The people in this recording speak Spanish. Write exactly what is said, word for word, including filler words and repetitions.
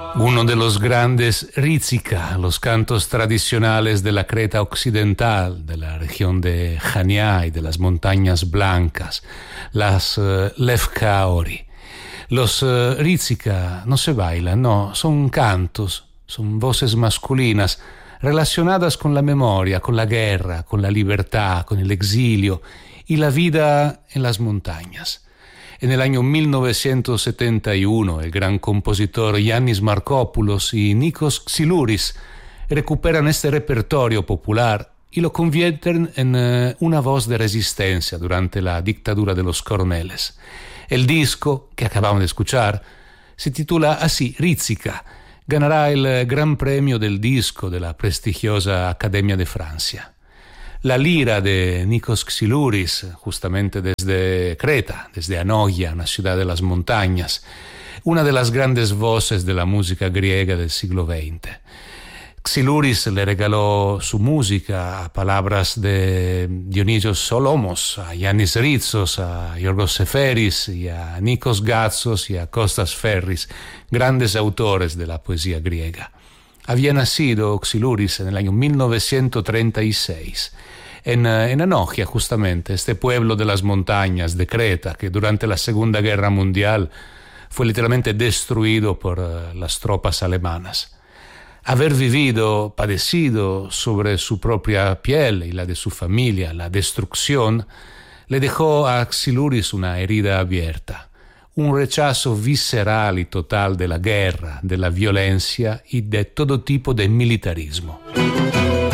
Uno de los grandes Rizika, los cantos tradicionales de la Creta occidental, de la región de Chania y de las montañas blancas, las uh, Lefkaori. Los uh, Rizika no se bailan, no, son cantos, son voces masculinas relacionadas con la memoria, con la guerra, con la libertad, con el exilio y la vida en las montañas. En el año mil novecientos setenta y uno, el gran compositor Yannis Markopoulos y Nikos Xylouris recuperan este repertorio popular y lo convierten en uh, una voz de resistencia durante la dictadura de los coroneles. El disco que acabamos de escuchar se titula así, Rizika. Ganará el Gran Premio del Disco de la prestigiosa Academia de Francia. La lira de Nikos Xylouris, justamente desde Creta, desde Anoia, una ciudad de las montañas, una de las grandes voces de la música griega del siglo veinte. Xylouris le regaló su música a palabras de Dionisios Solomos, a Yannis Ritsos, a Yorgos Seferis y a Nikos Gatsos y a Kostas Ferris, grandes autores de la poesía griega. Había nacido Xylouris en el año mil novecientos treinta y seis en, en Anoia, justamente, este pueblo de las montañas de Creta que durante la Segunda Guerra Mundial fue literalmente destruido por uh, las tropas alemanas. Haber vivido, padecido sobre su propia piel y la de su familia la destrucción, le dejó a Xylouris una herida abierta. Un rechazo visceral y total de la guerra, de la violencia y de todo tipo de militarismo.